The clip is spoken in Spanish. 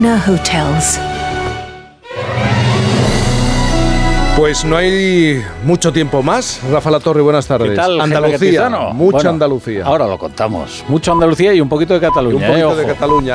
Hotels. Pues no hay mucho tiempo más. Rafa Latorre, buenas tardes. ¿Qué tal, Andalucía, mucha Andalucía. Ahora lo contamos. Mucho Andalucía y un poquito de Cataluña. Y un poquito de Cataluña.